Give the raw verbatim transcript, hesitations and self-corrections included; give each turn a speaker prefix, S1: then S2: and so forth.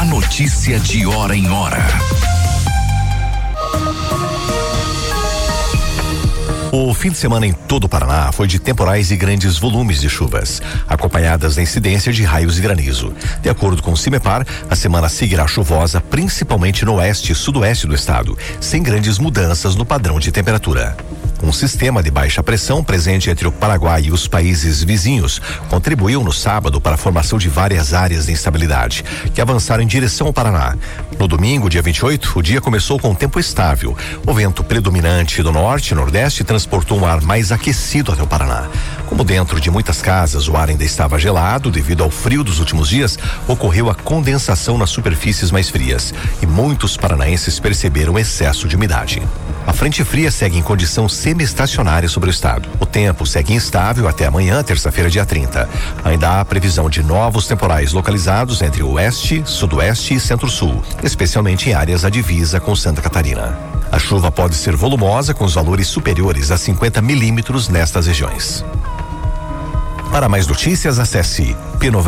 S1: notícia de hora em hora.
S2: O fim de semana em todo o Paraná foi de temporais e grandes volumes de chuvas, acompanhadas da incidência de raios e granizo. De acordo com o CIMEPAR, a semana seguirá chuvosa, principalmente no oeste e sudoeste do estado, sem grandes mudanças no padrão de temperatura. Um sistema de baixa pressão presente entre o Paraguai e os países vizinhos contribuiu no sábado para a formação de várias áreas de instabilidade, que avançaram em direção ao Paraná. No domingo, dia vinte e oito, o dia começou com tempo estável. O vento predominante do norte e nordeste transportou um ar mais aquecido até o Paraná. Como dentro de muitas casas o ar ainda estava gelado devido ao frio dos últimos dias, ocorreu a condensação nas superfícies mais frias e muitos paranaenses perceberam excesso de umidade. A frente fria segue em condição semi-estacionária sobre o estado. O tempo segue instável até amanhã, terça-feira, dia trinta. Ainda há previsão de novos temporais localizados entre o oeste, sudoeste e centro-sul, especialmente em áreas à divisa com Santa Catarina. A chuva pode ser volumosa, com os valores superiores a cinquenta milímetros nestas regiões. Para mais notícias, acesse P noventa.